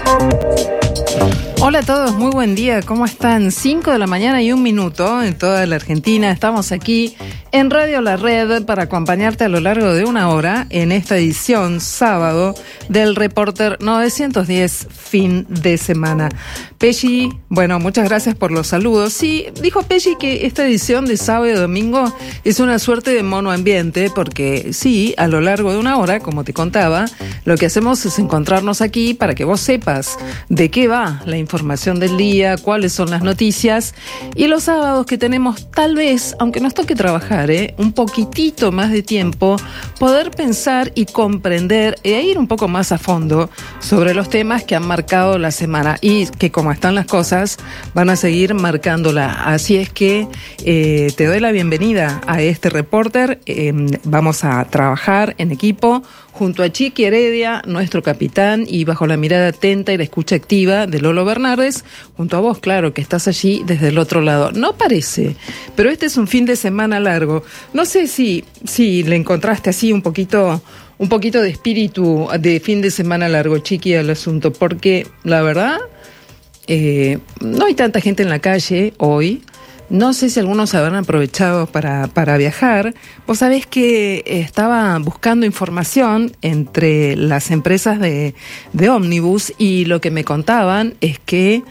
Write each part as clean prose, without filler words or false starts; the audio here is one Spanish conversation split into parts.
Hola a todos, muy buen día, ¿cómo están? 5 de la mañana y 1 minuto en toda la Argentina. Estamos aquí en Radio La Red para acompañarte a lo largo de 1 hora en esta edición sábado del Reporter 910 fin de semana. Pelli, bueno, muchas gracias por los saludos. Sí, dijo Pelli que esta edición de sábado y domingo es una suerte de monoambiente porque sí, a lo largo de 1 hora, como te contaba, lo que hacemos es encontrarnos aquí para que vos sepas de qué va la información del día, cuáles son las noticias, y los sábados que tenemos tal vez, aunque nos toque trabajar, un poquitito más de tiempo, poder pensar y comprender e ir un poco más a fondo sobre los temas que han marcado la semana y que, como están las cosas, van a seguir marcándola. Así es que te doy la bienvenida a este Reporter. Vamos a trabajar en equipo junto a Chiqui Heredia, nuestro capitán, y bajo la mirada atenta y la escucha activa de Lolo Bernardes, junto a vos, claro, que estás allí desde el otro lado. No parece, pero este es un fin de semana largo. No sé si le encontraste así un poquito de espíritu de fin de semana largo, Chiqui, al asunto, porque la verdad, no hay tanta gente en la calle hoy. No sé si algunos habrán aprovechado para viajar. Vos sabés que estaba buscando información entre las empresas de ómnibus y lo que me contaban es que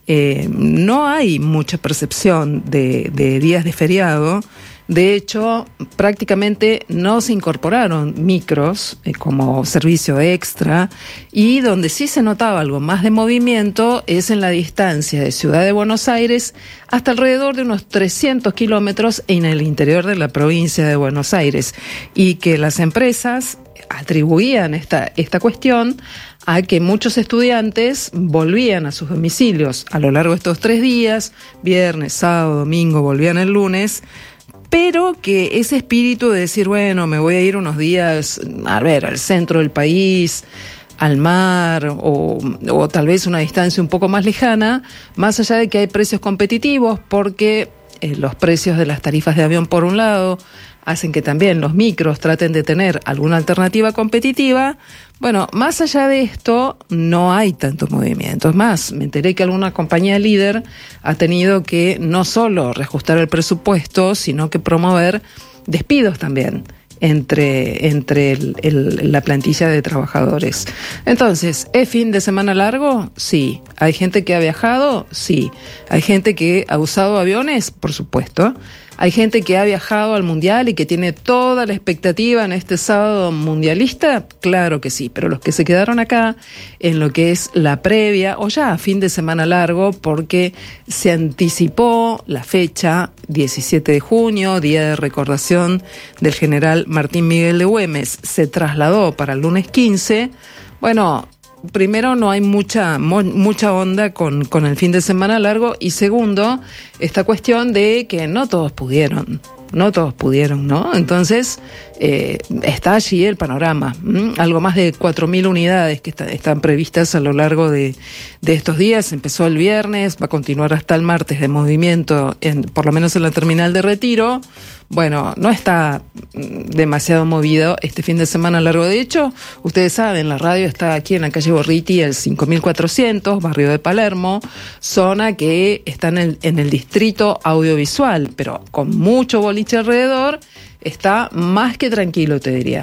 no hay mucha percepción de días de feriado. De hecho, prácticamente no se incorporaron micros como servicio extra, y donde sí se notaba algo más de movimiento es en la distancia de Ciudad de Buenos Aires hasta alrededor de unos 300 kilómetros en el interior de la provincia de Buenos Aires, y que las empresas atribuían esta cuestión a que muchos estudiantes volvían a sus domicilios a lo largo de estos 3 días, viernes, sábado, domingo, volvían el lunes, pero que ese espíritu de decir, bueno, me voy a ir unos días, a ver, al centro del país, al mar, o tal vez una distancia un poco más lejana, más allá de que hay precios competitivos, porque los precios de las tarifas de avión, por un lado, hacen que también los micros traten de tener alguna alternativa competitiva. Bueno, más allá de esto, no hay tanto movimiento. Es más, me enteré que alguna compañía líder ha tenido que no solo reajustar el presupuesto, sino que promover despidos también entre la plantilla de trabajadores. Entonces, ¿es fin de semana largo? Sí. ¿Hay gente que ha viajado? Sí. ¿Hay gente que ha usado aviones? Por supuesto. ¿Hay gente que ha viajado al Mundial y que tiene toda la expectativa en este sábado mundialista? Claro que sí, pero los que se quedaron acá en lo que es la previa o ya fin de semana largo, porque se anticipó la fecha, 17 de junio, día de recordación del general Martín Miguel de Güemes, se trasladó para el lunes 15, bueno, primero, no hay mucha onda con el fin de semana largo, y segundo, esta cuestión de que no todos pudieron, ¿no? Entonces, está allí el panorama. Algo más de 4.000 unidades que están previstas a lo largo de estos días. Empezó el viernes, va a continuar hasta el martes de movimiento, por lo menos en la terminal de Retiro. Bueno, no está demasiado movido este fin de semana largo. De hecho, ustedes saben, la radio está aquí en la calle Borriti, el 5400, barrio de Palermo, zona que está en el distrito audiovisual, pero con mucho boliche alrededor. Está más que tranquilo, te diría.